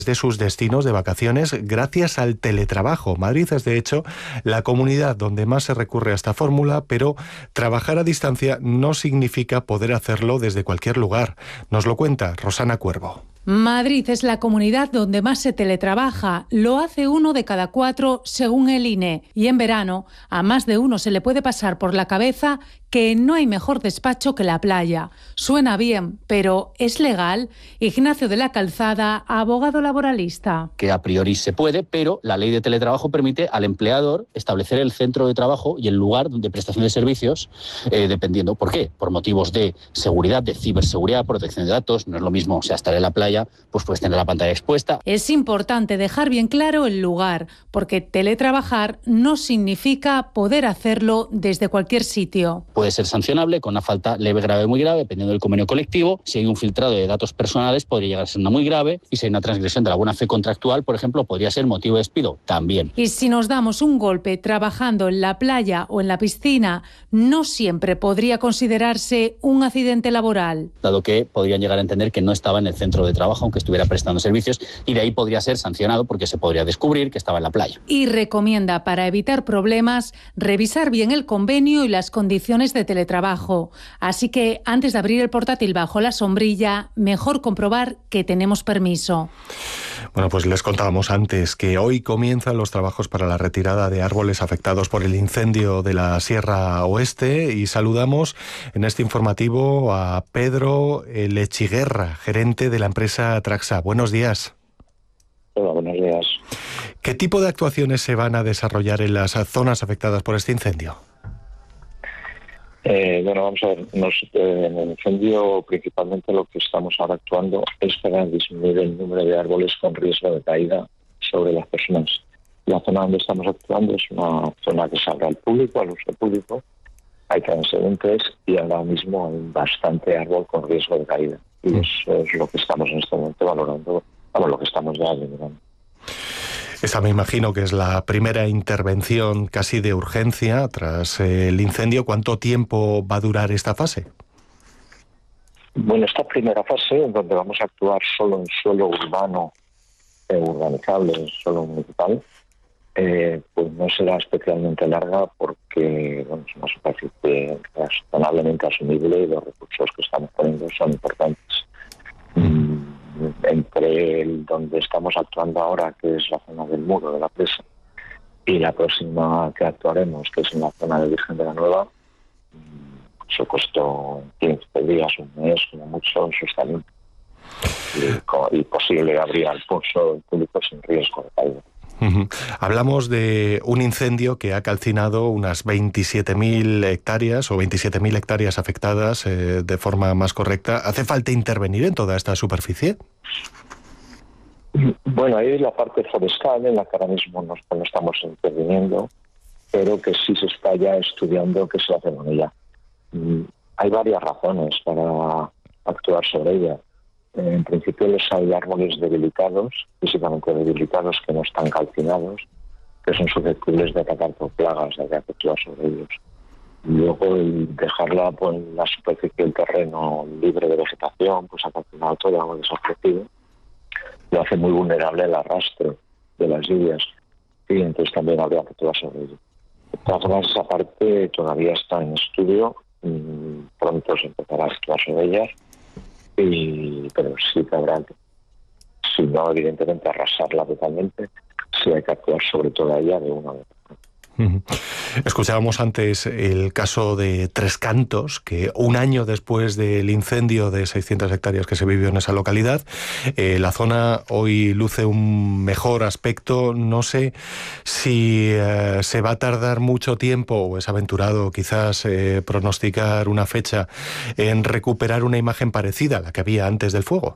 de sus destinos de vacaciones gracias al teletrabajo. Madrid es, de hecho, la comunidad donde más se recurre a esta fórmula, pero trabajar a distancia no significa poder hacerlo desde cualquier lugar. Nos lo cuenta Rosana Cuervo. Madrid es la comunidad donde más se teletrabaja. Lo hace 1 de cada 4 según el INE. Y en verano a más de uno se le puede pasar por la cabeza que no hay mejor despacho que la playa. Suena bien, pero ¿es legal? Ignacio de la Calzada, abogado laboralista. Que a priori se puede, pero la ley de teletrabajo permite al empleador establecer el centro de trabajo y el lugar de prestación de servicios, dependiendo. ¿Por qué? Por motivos de seguridad, de ciberseguridad, protección de datos. No es lo mismo, o sea, estar en la playa, pues puedes tener la pantalla expuesta. Es importante dejar bien claro el lugar, porque teletrabajar no significa poder hacerlo desde cualquier sitio. Puede ser sancionable con una falta leve, grave, muy grave, dependiendo del convenio colectivo. Si hay un filtrado de datos personales, podría llegar a ser una muy grave. Y si hay una transgresión de la buena fe contractual, por ejemplo, podría ser motivo de despido también. Y si nos damos un golpe trabajando en la playa o en la piscina, no siempre podría considerarse un accidente laboral. Dado que podrían llegar a entender que no estaba en el centro de trabajo, aunque estuviera prestando servicios, y de ahí podría ser sancionado porque se podría descubrir que estaba en la playa. Y recomienda, para evitar problemas, revisar bien el convenio y las condiciones de teletrabajo. Así que antes de abrir el portátil bajo la sombrilla, mejor comprobar que tenemos permiso. Bueno, pues les contábamos antes que hoy comienzan los trabajos para la retirada de árboles afectados por el incendio de la Sierra Oeste y saludamos en este informativo a Pedro Lechiguerra, gerente de la empresa Traxa. Buenos días. Hola, buenos días. ¿Qué tipo de actuaciones se van a desarrollar en las zonas afectadas por este incendio? Bueno, vamos a ver. En el incendio principalmente lo que estamos ahora actuando es para disminuir el número de árboles con riesgo de caída sobre las personas. La zona donde estamos actuando es una zona que se abre al público, al uso público. Hay transeúntes y ahora mismo hay bastante árbol con riesgo de caída. Y eso es lo que estamos en este momento valorando, lo que estamos ya valorando. Esa me imagino que es la primera intervención casi de urgencia tras el incendio. ¿Cuánto tiempo va a durar esta fase? Bueno, esta primera fase, en donde vamos a actuar solo en suelo urbano, urbanizable, suelo municipal, pues no será especialmente larga porque bueno, es una superficie razonablemente asumible y los recursos que estamos poniendo son importantes. Entre donde estamos actuando ahora, que es la zona del muro de la presa, y la próxima que actuaremos, que es en la zona de Virgen de la Nueva, eso costó 15 días, un mes, como mucho, en sostenimiento. Y posible abrir al pulso público sin riesgo de caída. Hablamos de un incendio que ha calcinado unas 27.000 hectáreas o 27.000 hectáreas afectadas de forma más correcta. ¿Hace falta intervenir en toda esta superficie? Bueno, ahí es la parte forestal en la que ahora mismo no estamos interviniendo, pero que sí se está ya estudiando qué se hace con ella. Hay varias razones para actuar sobre ella. En principio hay árboles debilitados, físicamente debilitados, que no están calcinados, que son susceptibles de atacar por plagas, de actuar sobre ellos. Luego el dejarla en la superficie del terreno libre de vegetación, pues ha calcinado todo, algo desofrecido, lo hace muy vulnerable al arrastre de las lluvias y entonces también habría que actuar sobre ello. De todas formas, esa parte todavía está en estudio, pronto se empezará a actuar sobre ellas. Pero sí que habrá que, si no, evidentemente, arrasarla totalmente, sí hay que actuar sobre toda ella de una vez. Escuchábamos antes el caso de Tres Cantos, que un año después del incendio de 600 hectáreas que se vivió en esa localidad, la zona hoy luce un mejor aspecto. No sé si se va a tardar mucho tiempo, o es aventurado quizás pronosticar una fecha en recuperar una imagen parecida a la que había antes del fuego.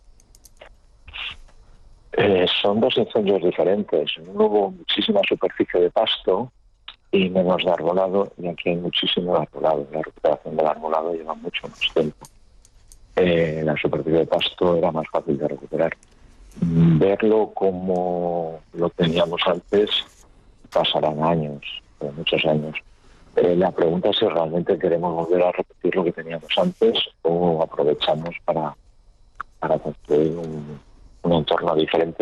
Son dos incendios diferentes. Uno hubo muchísima superficie de pasto y menos de arbolado, y aquí hay muchísimo de arbolado. La recuperación del arbolado lleva mucho más tiempo. La superficie de pasto era más fácil de recuperar. Verlo como lo teníamos antes pasarán años, muchos años. La pregunta es si realmente queremos volver a repetir lo que teníamos antes o aprovechamos para construir un entorno diferente